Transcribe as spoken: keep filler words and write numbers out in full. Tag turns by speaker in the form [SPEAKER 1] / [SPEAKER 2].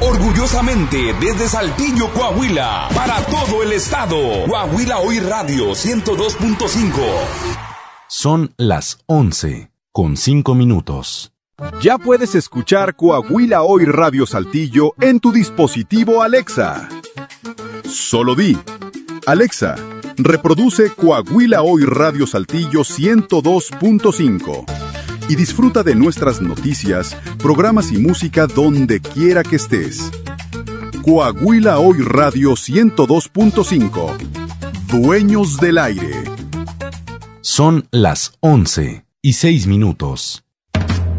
[SPEAKER 1] Orgullosamente desde Saltillo, Coahuila, para todo el estado. Coahuila Hoy Radio ciento dos punto cinco.
[SPEAKER 2] Son las once con cinco minutos.
[SPEAKER 3] Ya puedes escuchar Coahuila Hoy Radio Saltillo en tu dispositivo Alexa. Solo di: Alexa, reproduce Coahuila Hoy Radio Saltillo ciento dos punto cinco y disfruta de nuestras noticias, programas y música donde quiera que estés. Coahuila Hoy Radio ciento dos punto cinco. Dueños del aire.
[SPEAKER 2] Son las once y seis minutos.